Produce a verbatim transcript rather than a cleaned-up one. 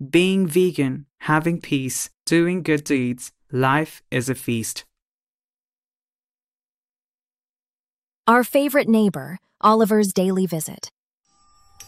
Being vegan, having peace, doing good deeds, life is a feast. Our favorite neighbor, Oliver's daily visit.